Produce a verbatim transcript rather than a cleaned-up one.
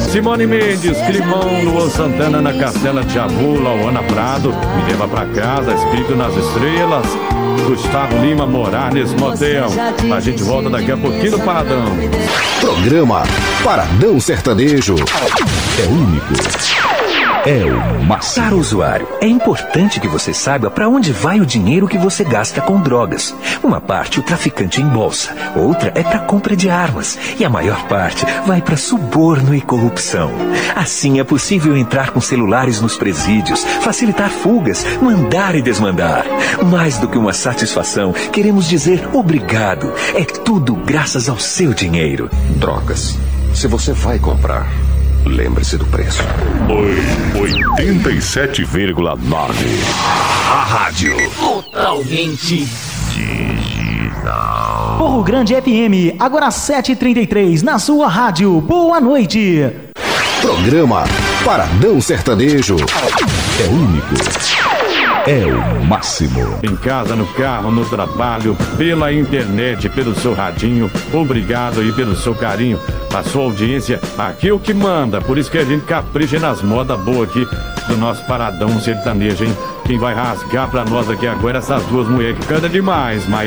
Simone Mendes, Climão, Luan Santana na Castela de Jabu, Lauana Prado, Me Leva Pra Casa, Escrito nas Estrelas, Gustavo Lima, Morales, Motel. A gente volta daqui a pouquinho no Paradão. Programa Paradão Sertanejo. É único. É o máximo. Caro usuário, é importante que você saiba para onde vai o dinheiro que você gasta com drogas. Uma parte o traficante embolsa, outra é para compra de armas e a maior parte vai para suborno e corrupção. Assim é possível entrar com celulares nos presídios, facilitar fugas, mandar e desmandar. Mais do que uma satisfação, queremos dizer obrigado. É tudo graças ao seu dinheiro. Drogas. Se você vai comprar, lembre-se do preço. oitenta e sete vírgula nove. A rádio totalmente digital. Morro Grande F M, agora sete e trinta e três, na sua rádio. Boa noite. Programa Paradão Sertanejo. É único. É o máximo. Em casa, no carro, no trabalho, pela internet, pelo seu radinho. Obrigado aí pelo seu carinho, a sua audiência. Aqui é o que manda. Por isso que a gente capricha nas modas boas aqui do nosso Paradão Sertanejo, hein? Quem vai rasgar pra nós aqui agora é essas duas mulheres que cantam demais, mas